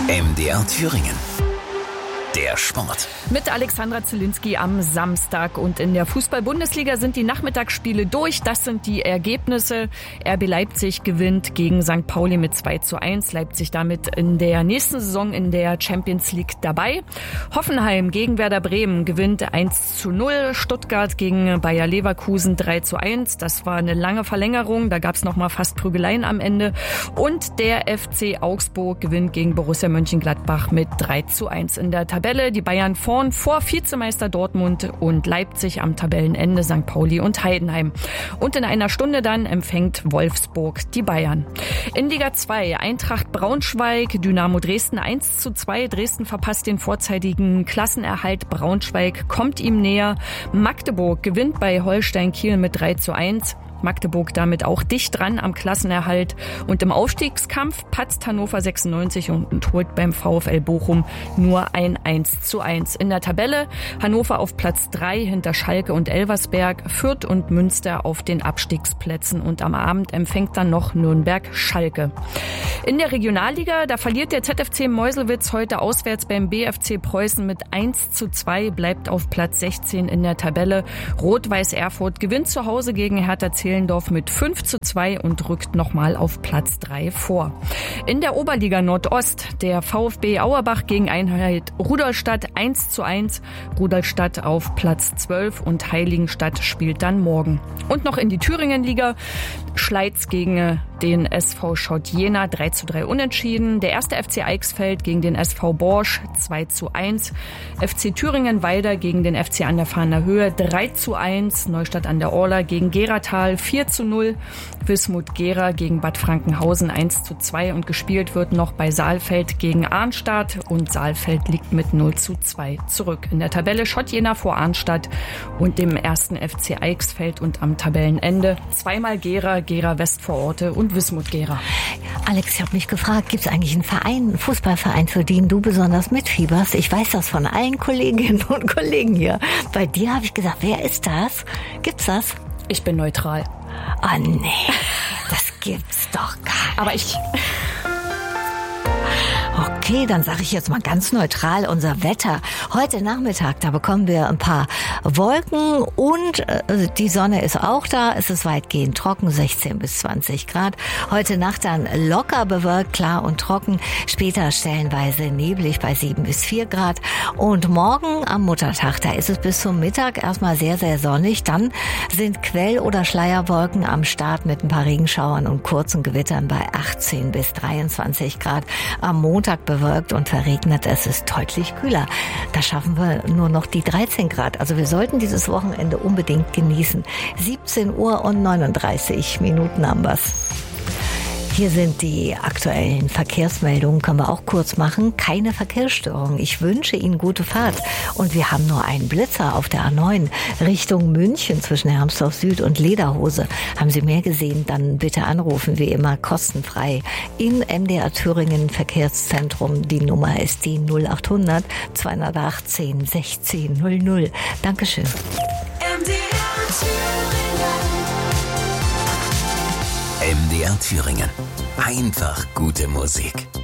MDR Thüringen. Der Sport. Mit Alexandra Zielinski am Samstag. Und in der Fußball-Bundesliga sind die Nachmittagsspiele durch. Das sind die Ergebnisse. RB Leipzig gewinnt gegen St. Pauli mit 2:1. Leipzig damit in der nächsten Saison in der Champions League dabei. Hoffenheim gegen Werder Bremen gewinnt 1:0. Stuttgart gegen Bayer Leverkusen 3:1. Das war eine lange Verlängerung. Da gab es noch mal fast Prügeleien am Ende. Und der FC Augsburg gewinnt gegen Borussia Mönchengladbach mit 3:1. In der Tabelle die Bayern vorn vor Vizemeister Dortmund und Leipzig am Tabellenende St. Pauli und Heidenheim. Und in einer Stunde dann empfängt Wolfsburg die Bayern. In Liga 2 Eintracht Braunschweig, Dynamo Dresden 1:2. Dresden verpasst den vorzeitigen Klassenerhalt. Braunschweig kommt ihm näher. Magdeburg gewinnt bei Holstein Kiel mit 3:1. Magdeburg damit auch dicht dran am Klassenerhalt. Und im Aufstiegskampf patzt Hannover 96 und holt beim VfL Bochum nur ein 1:1. In der Tabelle Hannover auf Platz 3 hinter Schalke und Elversberg, Fürth und Münster auf den Abstiegsplätzen. Und am Abend empfängt dann noch Nürnberg-Schalke. In der Regionalliga, da verliert der ZFC Meuselwitz heute auswärts beim BFC Preußen mit 1:2, bleibt auf Platz 16 in der Tabelle. Rot-Weiß Erfurt gewinnt zu Hause gegen Hertha Zehlendorf mit 5:2 und rückt nochmal auf Platz 3 vor. In der Oberliga Nordost der VfB Auerbach gegen Einheit Rudolstadt 1:1. Rudolstadt auf Platz 12 und Heiligenstadt spielt dann morgen. Und noch in die Thüringenliga. Schleiz gegen den SV Schott Jena 3:3 unentschieden. Der erste FC Eichsfeld gegen den SV Borsch 2:1. FC Thüringen-Weida gegen den FC an der Fahner Höhe 3:1. Neustadt an der Orla gegen Geratal 4:0. Wismut-Gera gegen Bad Frankenhausen 1:2 und gespielt wird noch bei Saalfeld gegen Arnstadt und Saalfeld liegt mit 0:2 zurück. In der Tabelle Schott Jena vor Arnstadt und dem ersten FC Eichsfeld und am Tabellenende zweimal Gera, Gera Westvororte und Wismut-Gera. Alex, ich habe mich gefragt, gibt es eigentlich einen Verein, einen Fußballverein, für den du besonders mitfieberst? Ich weiß das von allen Kolleginnen und Kollegen hier. Bei dir habe ich gesagt, wer ist das? Gibt's das? Ich bin neutral. Oh nee, das gibt's doch gar nicht. Aber ich... Okay, dann sage ich jetzt mal ganz neutral unser Wetter. Heute Nachmittag, da bekommen wir ein paar Wolken und die Sonne ist auch da. Es ist weitgehend trocken, 16 bis 20 Grad. Heute Nacht dann locker bewölkt, klar und trocken. Später stellenweise neblig bei 7 bis 4 Grad. Und morgen am Muttertag, da ist es bis zum Mittag erstmal sehr, sehr sonnig. Dann sind Quell- oder Schleierwolken am Start mit ein paar Regenschauern und kurzen Gewittern bei 18 bis 23 Grad. Am Montag bewölkt und verregnet, es ist deutlich kühler. Da schaffen wir nur noch die 13 Grad. Also wir sollten dieses Wochenende unbedingt genießen. 17 Uhr und 39 Minuten haben wir's. Hier sind die aktuellen Verkehrsmeldungen, können wir auch kurz machen. Keine Verkehrsstörung. Ich wünsche Ihnen gute Fahrt. Und wir haben nur einen Blitzer auf der A9 Richtung München zwischen Hermsdorf Süd und Lederhose. Haben Sie mehr gesehen, dann bitte anrufen, wie immer kostenfrei in MDR Thüringen Verkehrszentrum. Die Nummer ist die 0800 218 16 00. Dankeschön. MDR Thüringen. Einfach gute Musik.